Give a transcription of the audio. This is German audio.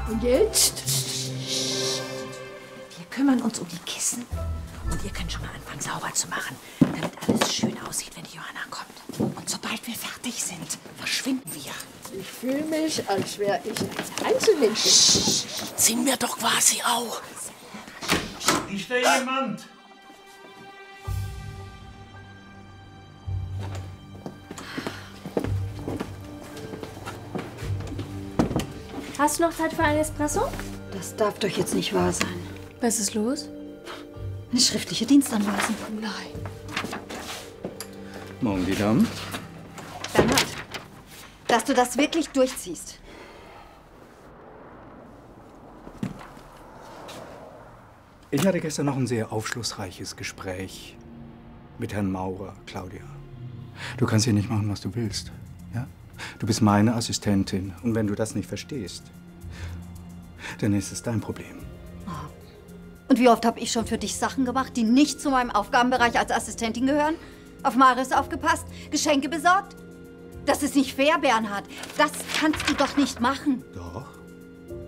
Und jetzt? Wir kümmern uns um die Kissen. Und ihr könnt schon mal anfangen, sauber zu machen, damit alles schön aussieht, wenn die Johanna kommt. Und sobald wir fertig sind, verschwinden wir. Ich fühle mich, als wäre ich ein Einzelmännchen. Sind wir doch quasi auch. Ist da jemand? Hast du noch Zeit für einen Espresso? Das darf doch jetzt nicht wahr sein. Was ist los? Eine schriftliche Dienstanweisung. Nein. Morgen, die Damen. Bernhard, dass du das wirklich durchziehst. Ich hatte gestern noch ein sehr aufschlussreiches Gespräch mit Herrn Maurer, Claudia. Du kannst hier nicht machen, was du willst. Ja? Du bist meine Assistentin. Und wenn du das nicht verstehst, dann ist es dein Problem. Und wie oft habe ich schon für dich Sachen gemacht, die nicht zu meinem Aufgabenbereich als Assistentin gehören? Auf Marius aufgepasst, Geschenke besorgt? Das ist nicht fair, Bernhard. Das kannst du doch nicht machen. Doch.